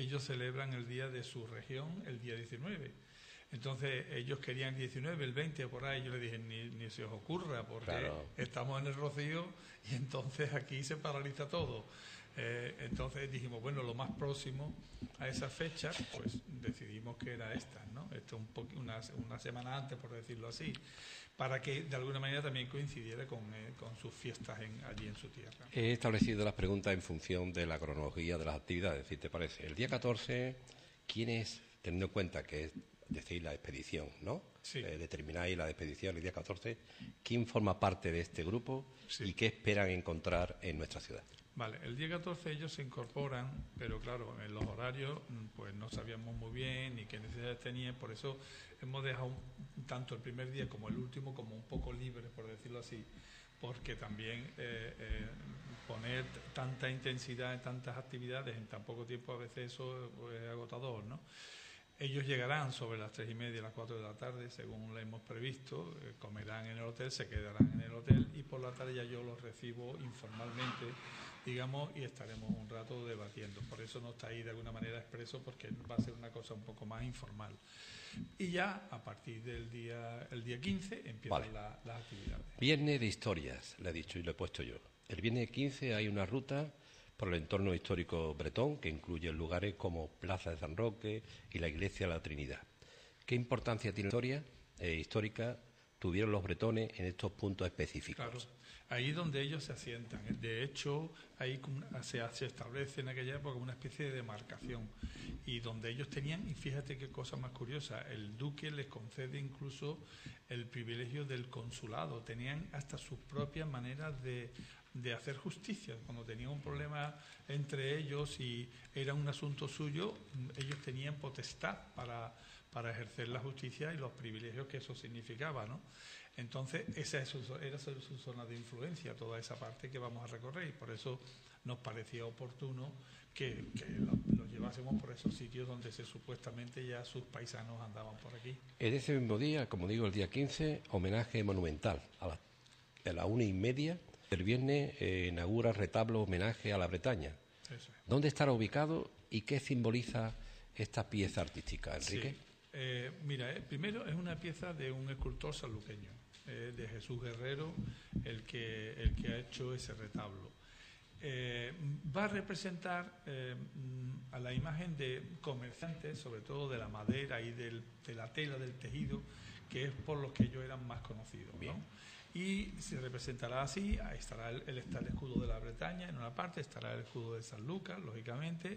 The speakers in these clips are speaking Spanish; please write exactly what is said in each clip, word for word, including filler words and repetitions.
ellos celebran el día de su región el día diecinueve. Entonces ellos querían el diecinueve, el veinte por ahí. Yo les dije, ni, ni se os ocurra, porque claro, estamos en el Rocío y entonces aquí se paraliza todo. Eh, entonces dijimos, bueno, lo más próximo a esa fecha, pues decidimos que era esta, ¿no? Esto un po una, una semana antes, por decirlo así, para que de alguna manera también coincidiera con, eh, con sus fiestas en, allí en su tierra. He establecido las preguntas en función de la cronología de las actividades, si te parece. El día catorce, ¿quién es, teniendo en cuenta que es decir la expedición, ¿no? Sí. Eh, determináis la expedición el día catorce, ¿quién forma parte de este grupo? Sí. ¿Y qué esperan encontrar en nuestra ciudad? Vale, el día catorce ellos se incorporan, pero claro, en los horarios pues no sabíamos muy bien ni qué necesidades tenían, por eso hemos dejado un, tanto el primer día como el último como un poco libre, por decirlo así, porque también eh, eh, poner tanta intensidad en tantas actividades en tan poco tiempo a veces eso es agotador, ¿no? Ellos llegarán sobre las tres y media, las cuatro de la tarde, según lo hemos previsto, eh, comerán en el hotel, se quedarán en el hotel y por la tarde ya yo los recibo informalmente, digamos, y estaremos un rato debatiendo. Por eso no está ahí de alguna manera expreso, porque va a ser una cosa un poco más informal. Y ya a partir del día, el día quince empiezan vale. la, las actividades. Viernes de historias, le he dicho y lo he puesto yo. El viernes quince hay una ruta por el entorno histórico bretón, que incluye lugares como Plaza de San Roque y la Iglesia de la Trinidad. ¿Qué importancia tiene la historia eh, histórica tuvieron los bretones en estos puntos específicos? Claro, ahí donde ellos se asientan. De hecho, ahí se, se establece en aquella época una especie de demarcación, y donde ellos tenían, y fíjate qué cosa más curiosa, el duque les concede incluso el privilegio del consulado, tenían hasta sus propias maneras de de hacer justicia. Cuando tenían un problema entre ellos y era un asunto suyo, ellos tenían potestad para, para ejercer la justicia y los privilegios que eso significaba, ¿no? Entonces esa es su, era su, su zona de influencia, toda esa parte que vamos a recorrer, y por eso nos parecía oportuno que, que lo, lo llevásemos por esos sitios donde se, supuestamente ya sus paisanos andaban por aquí. En ese mismo día, como digo, el día quince, homenaje monumental a la, a la una y media. El viernes eh, inaugura retablo homenaje a la Bretaña. Eso es. ¿Dónde estará ubicado y qué simboliza esta pieza artística, Enrique? Sí. Eh, mira, eh, primero es una pieza de un escultor sanluqueño, eh, de Jesús Guerrero, el que, el que ha hecho ese retablo. Eh, va a representar eh, a la imagen de comerciantes, sobre todo de la madera y del, de la tela, del tejido, que es por los que ellos eran más conocidos, ¿no? Y se representará así, ahí estará el, el, está el escudo de la Bretaña en una parte, estará el escudo de Sanlúcar, lógicamente,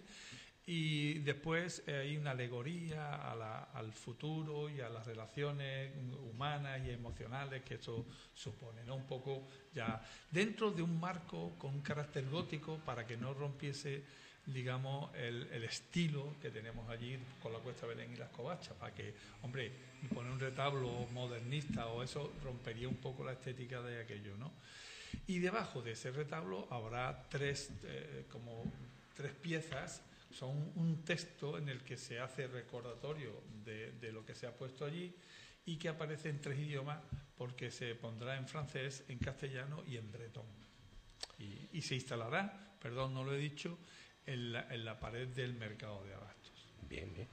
y después eh, hay una alegoría a la, al futuro y a las relaciones humanas y emocionales que esto supone, ¿no? Un poco ya dentro de un marco con un carácter gótico, para que no rompiese, digamos, el, el estilo que tenemos allí con la Cuesta Belén y las Covachas, para que, hombre, poner un retablo modernista o eso rompería un poco la estética de aquello, ¿no? Y debajo de ese retablo habrá tres, eh, como tres piezas. Son un texto en el que se hace recordatorio de, de lo que se ha puesto allí, y que aparece en tres idiomas, porque se pondrá en francés, en castellano y en bretón. Y, y se instalará, perdón, no lo he dicho, en la, en la pared del mercado de abastos. Bien, bien.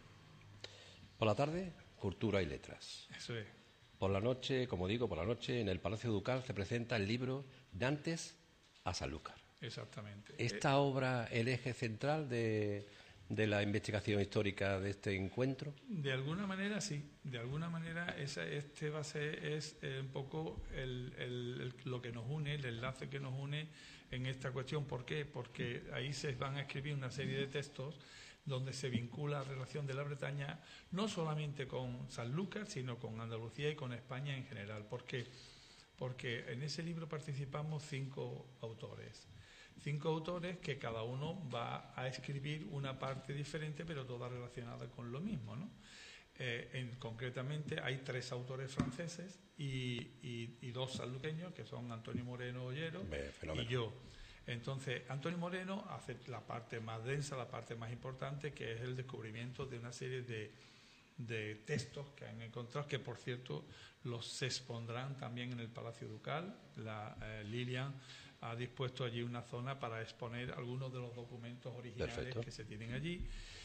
Por la tarde, cultura y letras. Eso es. Por la noche, como digo, por la noche en el Palacio Ducal se presenta el libro Dantes a Sanlúcar. Exactamente. ¿Esta eh, obra el eje central de, de la investigación histórica de este encuentro? De alguna manera sí, de alguna manera esa, este va a ser es eh, un poco el, el, el, lo que nos une, el enlace que nos une en esta cuestión. ¿Por qué? Porque ahí se van a escribir una serie de textos donde se vincula la relación de la Bretaña no solamente con Sanlúcar, sino con Andalucía y con España en general. ¿Por qué? Porque en ese libro participamos cinco autores. Cinco autores que cada uno va a escribir una parte diferente, pero toda relacionada con lo mismo, ¿no? Eh, en, concretamente hay tres autores franceses y, y, y dos sanluqueños, que son Antonio Moreno Ollero y yo. Entonces, Antonio Moreno hace la parte más densa, la parte más importante, que es el descubrimiento de una serie de, de textos que han encontrado, que por cierto los se expondrán también en el Palacio Ducal. La, eh, Lilian ha dispuesto allí una zona para exponer algunos de los documentos originales. Perfecto. Que se tienen allí.